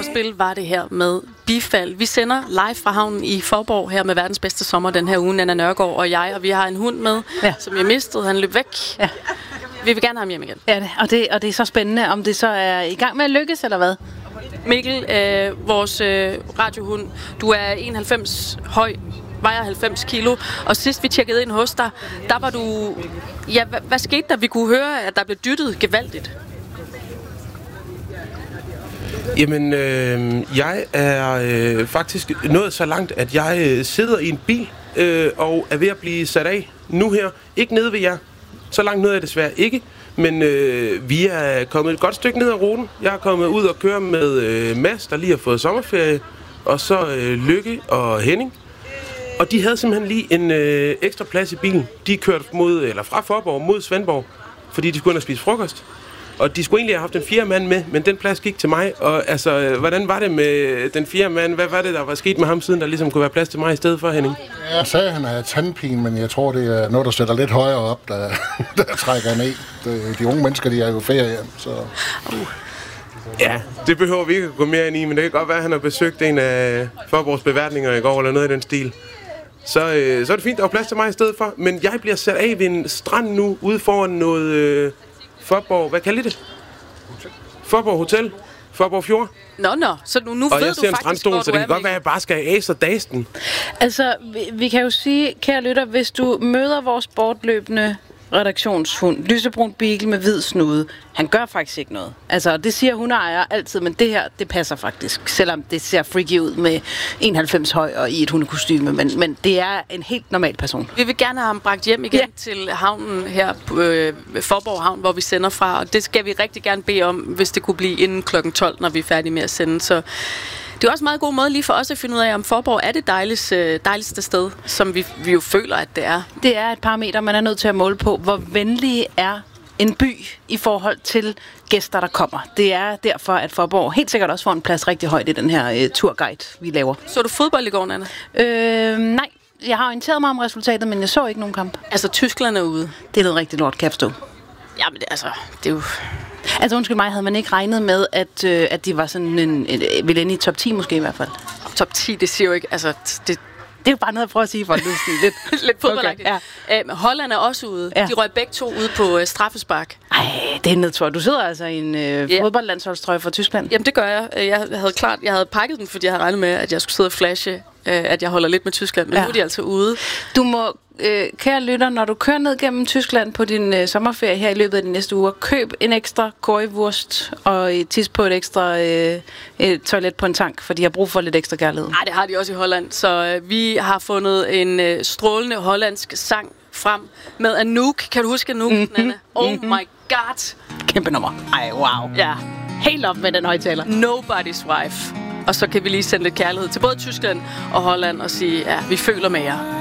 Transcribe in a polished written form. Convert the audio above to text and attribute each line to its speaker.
Speaker 1: spil var det her med Bifald. Vi sender live fra havnen i Faaborg her med verdens bedste sommer den her uge, Nanna Nørgaard og jeg, og vi har en hund med, som jeg mistede. Han løb væk. Ja. Vi vil gerne have ham hjem igen.
Speaker 2: Ja, og det er så spændende, om det så er i gang med at lykkes, eller hvad?
Speaker 1: Mikkel, vores radiohund, du er 91 høj, vejer 90 kilo, og sidst vi tjekkede ind hos dig, der var du... Ja, hvad skete der? Vi kunne høre, at der blev dyttet gevaldigt.
Speaker 3: Jamen, jeg er faktisk nået så langt, at jeg sidder i en bil og er ved at blive sat af nu her. Ikke nede ved jer. Så langt ned er jeg desværre ikke. Men vi er kommet et godt stykke ned ad ruten. Jeg er kommet ud og køre med Mads, der lige har fået sommerferie. Og så Lykke og Henning. Og de havde simpelthen lige en ekstra plads i bilen. De kørte fra Faaborg mod Svendborg, fordi de skulle ind og spise frokost. Og de skulle egentlig have haft en 4. mand med, men den plads gik til mig. Og altså, hvordan var det med den 4. mand? Hvad var det, der var sket med ham siden, der ligesom kunne være plads til mig i stedet for, Henning?
Speaker 4: Jeg sagde, at han havde tandpine, men jeg tror, det er noget, der sætter lidt højere op, der trækker ned. De unge mennesker, de er jo ferie, så...
Speaker 3: Ja, det behøver vi ikke at gå mere ind i, men det kan godt være, at han har besøgt en af Faaborgs beværtninger i går, eller noget i den stil. Så er det fint, der var plads til mig i stedet for. Men jeg bliver sat af ved en strand nu, ude foran noget Faaborg... Hvad kalder I det? Faaborg Hotel? Faaborg Fjord?
Speaker 1: Nå, så nu
Speaker 3: og
Speaker 1: ved
Speaker 3: jeg
Speaker 1: du
Speaker 3: ser en
Speaker 1: faktisk,
Speaker 3: strandstol, så det kan godt være, at jeg bare skal af og dasten.
Speaker 2: Altså, vi kan jo sige, kære lytter, hvis du møder vores bortløbende redaktionshund, lysebrun beagle med hvid snude, han gør faktisk ikke noget. Altså, det siger hundeejer altid, men det her, det passer faktisk, selvom det ser freaky ud med 91 høj og i et hundekostyme, men det er en helt normal person.
Speaker 1: Vi vil gerne have ham bragt hjem igen til havnen her på Faaborg Havn, hvor vi sender fra, og det skal vi rigtig gerne bede om, hvis det kunne blive inden kl. 12, når vi er færdige med at sende, så det er også en meget god måde lige for os at finde ud af, om Faaborg er det dejligste sted, som vi jo føler, at det er.
Speaker 2: Det er et parameter, man er nødt til at måle på. Hvor venlig er en by i forhold til gæster, der kommer. Det er derfor, at Faaborg helt sikkert også får en plads rigtig højt i den her turguide, vi laver.
Speaker 1: Så du fodbold i går, Nanna?
Speaker 2: Nej. Jeg har orienteret mig om resultatet, men jeg så ikke nogen kamp.
Speaker 1: Altså, Tyskland er ude.
Speaker 2: Det er noget rigtig lort, kan jeg forstå.
Speaker 1: Jamen, det er jo...
Speaker 2: Altså, undskyld mig, havde man ikke regnet med, at de var sådan ville ende i top 10 måske i hvert fald?
Speaker 1: Top 10, det siger jo ikke, altså... Det
Speaker 2: er jo bare noget at prøve at sige for
Speaker 1: lidt fodboldagtigt. Okay, ja. Holland er også ude. Ja. De røg begge to ude på straffespark.
Speaker 2: Ej, det er nedtur. Du sidder altså i en fodboldlandsholdstrøje fra Tyskland.
Speaker 1: Jamen, det gør jeg. Jeg havde pakket den, fordi jeg havde regnet med, at jeg skulle sidde og flashe, at jeg holder lidt med Tyskland. Men nu er de altså ude.
Speaker 2: Du må, kære lytter, når du kører ned gennem Tyskland på din sommerferie her i løbet af de næste uger, køb en ekstra currywurst og tis på et ekstra toilet på en tank, for de har brug for lidt ekstra kærlighed.
Speaker 1: Nej, det har de også i Holland. Så vi har fundet en strålende hollandsk sang frem med Anouk. Kan du huske Anouk, Nanna? Oh my god.
Speaker 2: Kæmpe nummer. Ej, wow.
Speaker 1: Ja.
Speaker 2: Helt op med den højtaler.
Speaker 1: Nobody's wife. Og så kan vi lige sende lidt kærlighed til både Tyskland og Holland og sige, ja, vi føler med jer.